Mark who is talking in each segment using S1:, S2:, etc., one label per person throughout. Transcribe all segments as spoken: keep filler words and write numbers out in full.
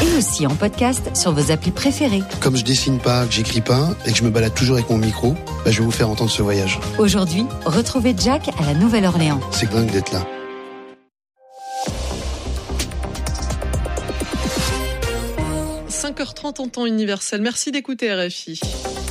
S1: et aussi en podcast sur vos applis préférées.
S2: Comme je dessine pas, que j'écris pas et que je me balade toujours avec mon micro, bah je vais vous faire entendre ce voyage.
S1: Aujourd'hui, retrouvez Jack à la Nouvelle-Orléans.
S2: C'est dingue d'être là.
S3: cinq heures trente en temps universel. Merci d'écouter R F I.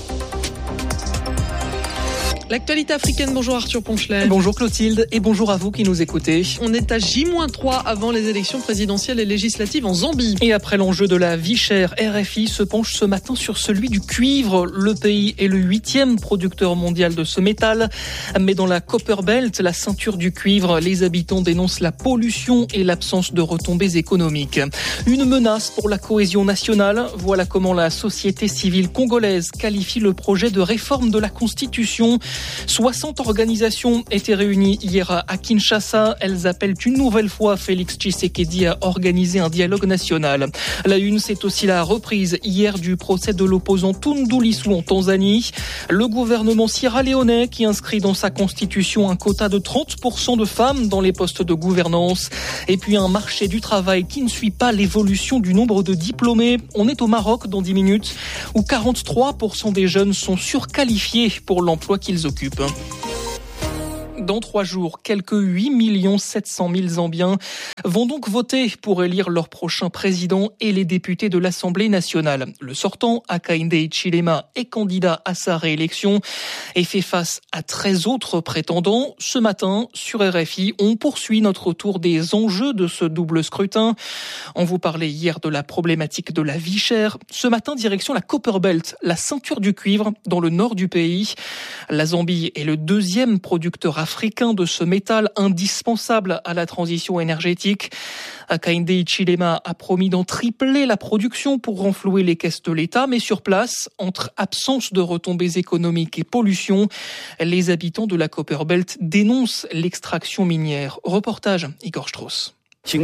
S3: L'actualité africaine, bonjour Arthur Ponchelet.
S4: Bonjour Clotilde et bonjour à vous qui nous écoutez.
S3: On est à J moins trois avant les élections présidentielles et législatives en Zambie.
S4: Et après l'enjeu de la vie chère, R F I se penche ce matin sur celui du cuivre. Le pays est le huitième producteur mondial de ce métal. Mais dans la Copper Belt, la ceinture du cuivre, les habitants dénoncent la pollution et l'absence de retombées économiques. Une menace pour la cohésion nationale. Voilà comment la société civile congolaise qualifie le projet de réforme de la Constitution. soixante organisations étaient réunies hier à Kinshasa. Elles appellent une nouvelle fois Félix Tshisekedi à organiser un dialogue national. La une, c'est aussi la reprise hier du procès de l'opposant Tundu Lissu en Tanzanie. Le gouvernement sierra-léonais qui inscrit dans sa constitution un quota de trente pour cent de femmes dans les postes de gouvernance. Et puis un marché du travail qui ne suit pas l'évolution du nombre de diplômés. On est au Maroc dans dix minutes où quarante-trois pour cent des jeunes sont surqualifiés pour l'emploi qu'ils occupent. Dans trois jours, quelques huit millions sept cent mille Zambiens vont donc voter pour élire leur prochain président et les députés de l'Assemblée nationale. Le sortant, Hakainde Hichilema, est candidat à sa réélection et fait face à treize autres prétendants. Ce matin, sur R F I, on poursuit notre tour des enjeux de ce double scrutin. On vous parlait hier de la problématique de la vie chère. Ce matin, direction la Copper Belt, la ceinture du cuivre dans le nord du pays. La Zambie est le deuxième producteur africain de ce métal indispensable à la transition énergétique. Hakainde Hichilema a promis d'en tripler la production pour renflouer les caisses de l'État, mais sur place, entre absence de retombées économiques et pollution, les habitants de la Copper Belt dénoncent l'extraction minière. Reportage Igor Strauss.
S5: C'est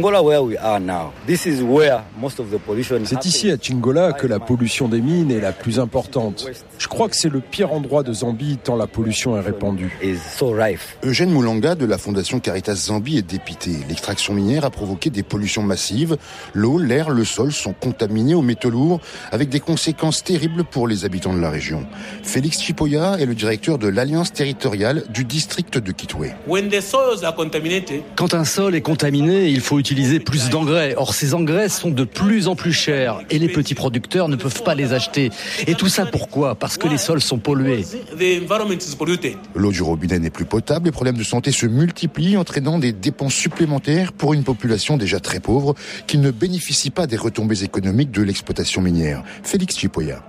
S6: ici à Chingola que la pollution des mines est la plus importante. Je crois que c'est le pire endroit de Zambie tant la pollution est répandue.
S7: Eugène Moulanga de la Fondation Caritas Zambie est dépité. L'extraction minière a provoqué des pollutions massives. L'eau, l'air, le sol sont contaminés aux métaux lourds avec des conséquences terribles pour les habitants de la région. Félix Chipoya est le directeur de l'Alliance territoriale du district de Kitwe.
S8: Quand un sol est contaminé, il faut Il faut utiliser plus d'engrais. Or, ces engrais sont de plus en plus chers et les petits producteurs ne peuvent pas les acheter. Et tout ça pourquoi ? Parce que les sols sont pollués.
S7: L'eau du robinet n'est plus potable, les problèmes de santé se multiplient, entraînant des dépenses supplémentaires pour une population déjà très pauvre qui ne bénéficie pas des retombées économiques de l'exploitation minière. Félix Chipoya.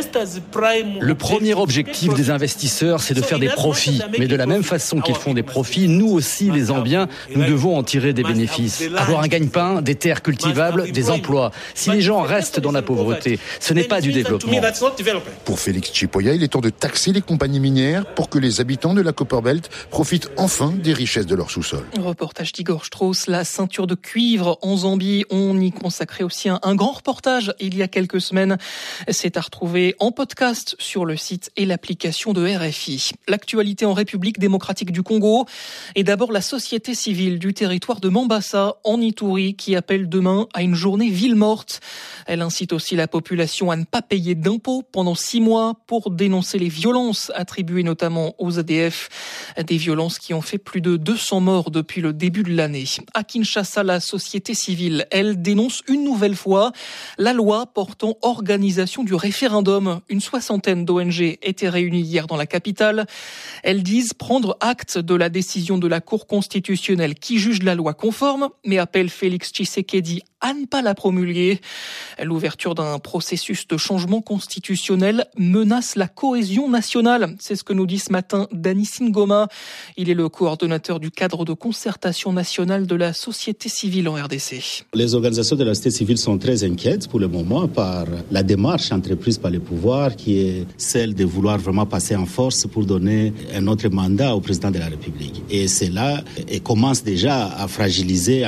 S8: Le premier objectif des investisseurs, c'est de faire des profits. Mais de la même façon qu'ils font des profits, nous aussi, les Zambiens, nous devons en tirer des bénéfices. Avoir un gagne-pain, des terres cultivables, des emplois. Si les gens restent dans la pauvreté, ce n'est pas du développement.
S7: Pour Félix Chipoya, il est temps de taxer les compagnies minières pour que les habitants de la Copper Belt profitent enfin des richesses de leur sous-sol.
S4: Reportage d'Igor Strauss, la ceinture de cuivre en Zambie. On y consacrait aussi un, un grand reportage il y a quelques semaines. C'est à retrouver en podcast sur le site et l'application de R F I. L'actualité en République démocratique du Congo et d'abord la société civile du territoire de Mambasa en Ituri qui appelle demain à une journée ville morte. Elle incite aussi la population à ne pas payer d'impôts pendant six mois pour dénoncer les violences attribuées notamment aux A D F. Des violences qui ont fait plus de deux cents morts depuis le début de l'année. À Kinshasa, la société civile, elle dénonce une nouvelle fois la loi portant organisation du référendum. Une soixantaine d'O N G étaient réunies hier dans la capitale. Elles disent prendre acte de la décision de la Cour constitutionnelle qui juge la loi conforme, mais appelle Félix Tshisekedi à ne pas la promulguer. L'ouverture d'un processus de changement constitutionnel menace la cohésion nationale. C'est ce que nous dit ce matin Dani Singoma. Il est le coordonnateur du cadre de concertation nationale de la société civile en R D C.
S9: Les organisations de la société civile sont très inquiètes pour le moment par la démarche entreprise par le pouvoir qui est celle de vouloir vraiment passer en force pour donner un autre mandat au président de la République. Et cela et commence déjà à fragiliser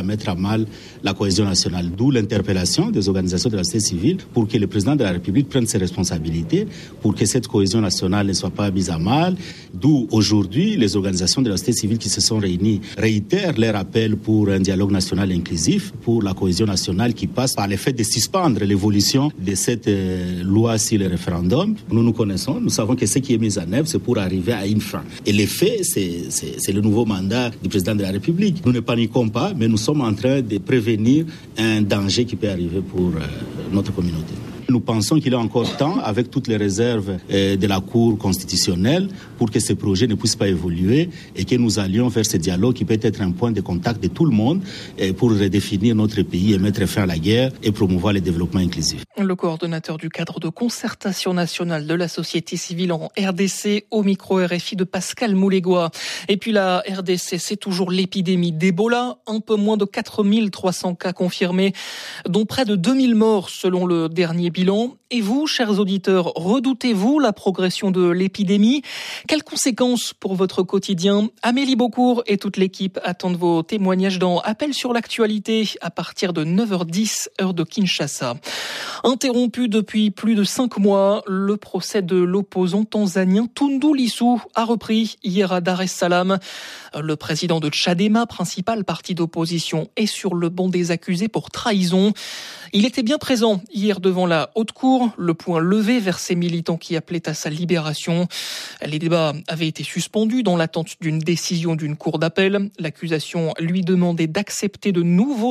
S9: à mettre à mal la cohésion nationale. D'où l'interpellation des organisations de la société civile pour que le président de la République prenne ses responsabilités, pour que cette cohésion nationale ne soit pas mise à mal. D'où aujourd'hui les organisations de la société civile qui se sont réunies réitèrent leur appel pour un dialogue national inclusif, pour la cohésion nationale qui passe par le fait de suspendre l'évolution de cette euh, loi sur le référendum. Nous nous connaissons, nous savons que ce qui est mis en œuvre, c'est pour arriver à une fin. Et les faits, c'est, c'est, c'est le nouveau mandat du président de la République. Nous ne paniquons pas, mais nous sommes en train de prévenir un danger qui peut arriver pour euh, notre communauté. Nous pensons qu'il est encore temps, avec toutes les réserves euh, de la Cour constitutionnelle, pour que ce projet ne puisse pas évoluer et que nous allions vers ce dialogue qui peut être un point de contact de tout le monde euh, pour redéfinir notre pays et mettre fin à la guerre et promouvoir le développement inclusif.
S4: Le coordonnateur du cadre de concertation nationale de la société civile en R D C au micro R F I de Pascal Moulégois. Et puis la R D C, c'est toujours l'épidémie d'Ebola. Un peu moins de quatre mille trois cents cas confirmés, dont près de deux mille morts selon le dernier bilan. Et vous, chers auditeurs, redoutez-vous la progression de l'épidémie ? Quelles conséquences pour votre quotidien ? Amélie Beaucourt et toute l'équipe attendent vos témoignages dans Appel sur l'actualité à partir de neuf heures dix, heure de Kinshasa. Interrompu depuis plus de cinq mois, le procès de l'opposant tanzanien Tundu Lissu a repris hier à Dar es Salaam. Le président de Chadema, principal parti d'opposition, est sur le banc des accusés pour trahison. Il était bien présent hier devant la haute cour, le poing levé vers ses militants qui appelaient à sa libération. Les débats avaient été suspendus dans l'attente d'une décision d'une cour d'appel. L'accusation lui demandait d'accepter de nouveaux